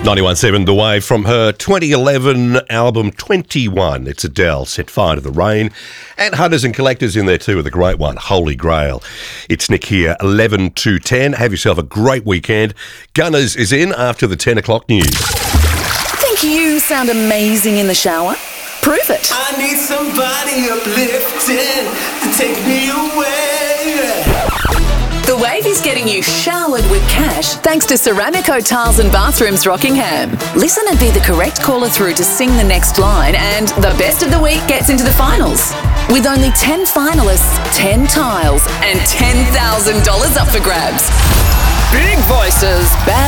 91.7 The Wave from her 2011 album 21. It's Adele, Set Fire to the Rain. And Hunters and Collectors in there too with a great one, Holy Grail. It's Nick here, 11 to 10. Have yourself a great weekend. Gunners is in after the 10 o'clock news. Think you sound amazing in the shower? Prove it. I need somebody uplifting to take me away. The Wave is getting you showered with cash thanks to Ceramico Tiles and Bathrooms Rockingham. Listen and be the correct caller through to sing the next line, and the best of the week gets into the finals. With only 10 finalists, 10 tiles and $10,000 up for grabs. Big voices, bad